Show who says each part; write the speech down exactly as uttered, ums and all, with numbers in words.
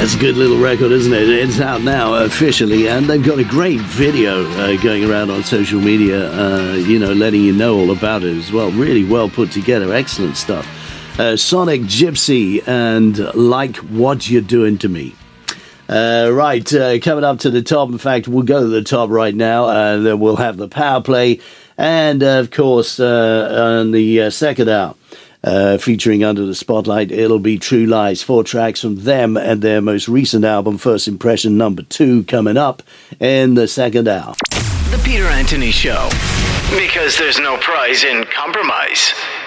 Speaker 1: That's a good little record, isn't it? It's out now officially, and they've got a great video uh, going around on social media, uh, you know, letting you know all about it as well. Really well put together, excellent stuff. Uh, Sonic Gypsy and Like What You're Doing to Me. Uh, right, uh, coming up to the top. In fact, we'll go to the top right now, and then we'll have the power play, and uh, of course, uh, on the uh, second hour. Uh, featuring Under the Spotlight, it'll be True Lies, four tracks from them and their most recent album, First Impression number two, coming up in the second hour.
Speaker 2: The Peter Anthony Show, because there's no prize in compromise.